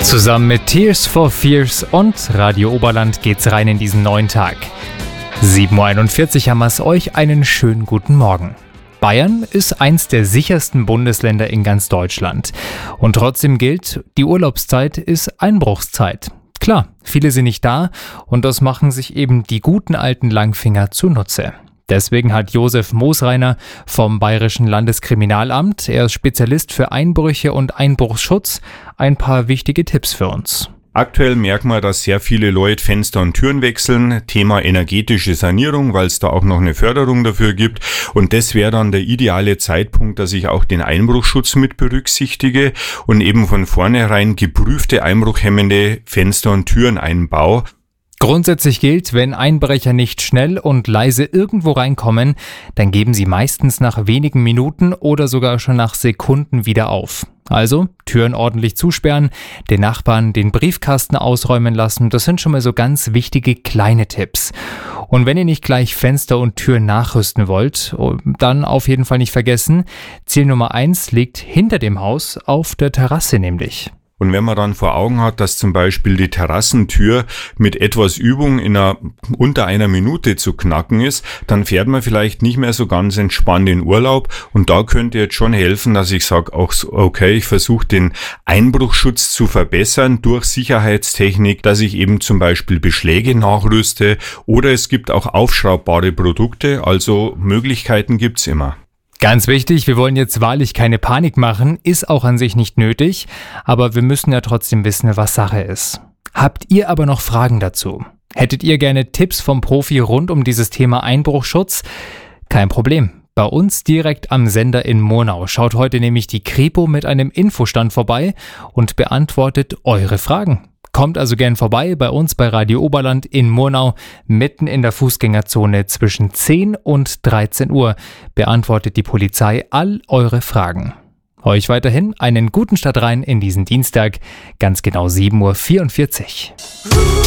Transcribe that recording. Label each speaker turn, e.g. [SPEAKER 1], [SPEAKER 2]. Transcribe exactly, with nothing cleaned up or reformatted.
[SPEAKER 1] Zusammen mit Tears for Fears und Radio Oberland geht's rein in diesen neuen Tag. sieben Uhr einundvierzig haben wir's euch, einen schönen guten Morgen. Bayern ist eins der sichersten Bundesländer in ganz Deutschland. Und trotzdem gilt, die Urlaubszeit ist Einbruchszeit. Klar, viele sind nicht da und das machen sich eben die guten alten Langfinger zunutze. Deswegen hat Josef Moosreiner vom Bayerischen Landeskriminalamt, er ist Spezialist für Einbrüche und Einbruchsschutz, ein paar wichtige Tipps für uns.
[SPEAKER 2] Aktuell merkt man, dass sehr viele Leute Fenster und Türen wechseln. Thema energetische Sanierung, weil es da auch noch eine Förderung dafür gibt. Und das wäre dann der ideale Zeitpunkt, dass ich auch den Einbruchschutz mit berücksichtige und eben von vornherein geprüfte einbruchhemmende Fenster und Türen einbaue.
[SPEAKER 1] Grundsätzlich gilt, wenn Einbrecher nicht schnell und leise irgendwo reinkommen, dann geben sie meistens nach wenigen Minuten oder sogar schon nach Sekunden wieder auf. Also Türen ordentlich zusperren, den Nachbarn den Briefkasten ausräumen lassen, das sind schon mal so ganz wichtige kleine Tipps. Und wenn ihr nicht gleich Fenster und Türen nachrüsten wollt, dann auf jeden Fall nicht vergessen, Ziel Nummer eins liegt hinter dem Haus auf der Terrasse nämlich.
[SPEAKER 2] Und wenn man dann vor Augen hat, dass zum Beispiel die Terrassentür mit etwas Übung in einer, unter einer Minute zu knacken ist, dann fährt man vielleicht nicht mehr so ganz entspannt in Urlaub. Und da könnte jetzt schon helfen, dass ich sage, auch okay, ich versuche den Einbruchschutz zu verbessern durch Sicherheitstechnik, dass ich eben zum Beispiel Beschläge nachrüste oder es gibt auch aufschraubbare Produkte, also Möglichkeiten gibt's immer.
[SPEAKER 1] Ganz wichtig, wir wollen jetzt wahrlich keine Panik machen, ist auch an sich nicht nötig, aber wir müssen ja trotzdem wissen, was Sache ist. Habt ihr aber noch Fragen dazu? Hättet ihr gerne Tipps vom Profi rund um dieses Thema Einbruchschutz? Kein Problem. Bei uns direkt am Sender in Murnau schaut heute nämlich die Kripo mit einem Infostand vorbei und beantwortet eure Fragen. Kommt also gern vorbei bei uns bei Radio Oberland in Murnau, mitten in der Fußgängerzone zwischen zehn und dreizehn Uhr, beantwortet die Polizei all eure Fragen. Euch weiterhin einen guten Start rein in diesen Dienstag, ganz genau sieben Uhr vierundvierzig.